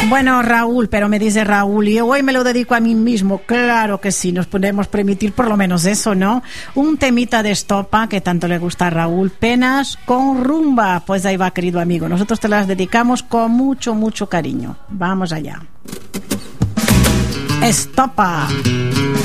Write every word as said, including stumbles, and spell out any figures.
Bueno, Raúl, pero me dice Raúl, y hoy me lo dedico a mí mismo. Claro que sí, nos podemos permitir por lo menos eso, ¿no? Un temita de estopa que tanto le gusta a Raúl, Penas con rumba. Pues ahí va, querido amigo, nosotros te las dedicamos con mucho, mucho cariño. Vamos allá. Estopa.